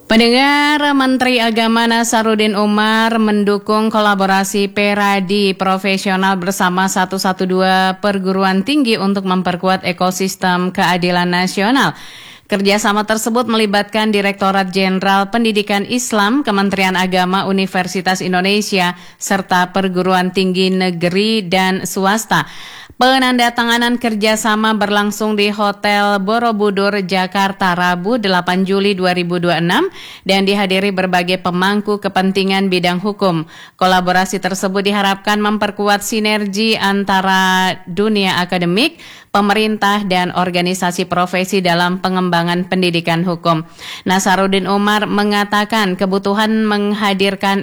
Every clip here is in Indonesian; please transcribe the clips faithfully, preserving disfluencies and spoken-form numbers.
Pendengar, Menteri Agama Nasaruddin Umar mendukung kolaborasi Peradi profesional bersama seratus dua belas perguruan tinggi untuk memperkuat ekosistem keadilan nasional. Kerjasama tersebut melibatkan Direktorat Jenderal Pendidikan Islam, Kementerian Agama Universitas Indonesia, serta perguruan tinggi negeri dan swasta. Penandatanganan kerjasama berlangsung di Hotel Borobudur, Jakarta, Rabu delapan Juli dua ribu dua puluh enam dan dihadiri berbagai pemangku kepentingan bidang hukum. Kolaborasi tersebut diharapkan memperkuat sinergi antara dunia akademik, pemerintah, dan organisasi profesi dalam pengembangan pendidikan hukum. Nasaruddin Umar mengatakan kebutuhan menghadirkan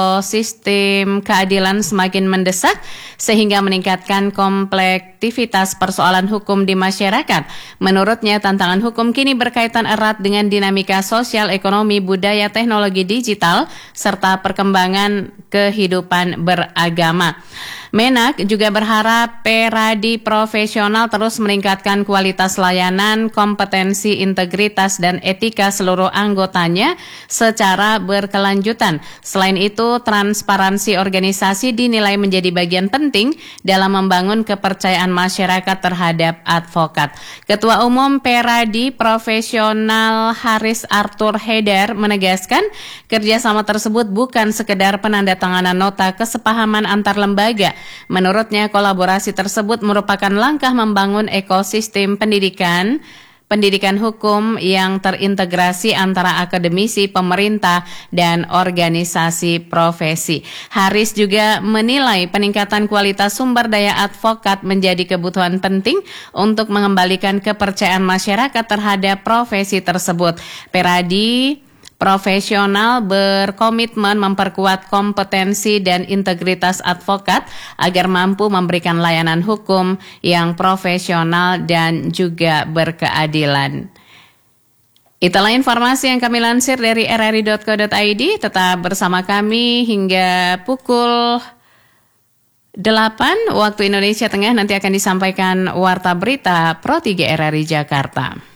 ekosistem keadilan semakin mendesak sehingga meningkatkan komplektivitas persoalan hukum di masyarakat. Menurutnya, tantangan hukum kini berkaitan erat dengan dinamika sosial, ekonomi, budaya, teknologi digital, serta perkembangan kehidupan beragama. Menak juga berharap Peradi profesional terus meningkatkan kualitas layanan, kompetensi, integritas, dan etika seluruh anggotanya secara berkelanjutan. Selain itu, transparansi organisasi dinilai menjadi bagian penting dalam membangun kepercayaan masyarakat terhadap advokat. Ketua Umum Peradi Profesional Haris Arthur Haidar menegaskan kerjasama tersebut bukan sekedar penandatanganan nota kesepahaman antar lembaga. Menurutnya, kolaborasi tersebut merupakan langkah membangun ekosistem pendidikan pendidikan hukum yang terintegrasi antara akademisi, pemerintah, dan organisasi profesi. Haris juga menilai peningkatan kualitas sumber daya advokat menjadi kebutuhan penting untuk mengembalikan kepercayaan masyarakat terhadap profesi tersebut. Peradi profesional berkomitmen memperkuat kompetensi dan integritas advokat agar mampu memberikan layanan hukum yang profesional dan juga berkeadilan. Itulah informasi yang kami lansir dari r r i dot co dot i d. Tetap bersama kami hingga pukul delapan waktu Indonesia Tengah. Nanti akan disampaikan Warta Berita Pro tiga R R I Jakarta.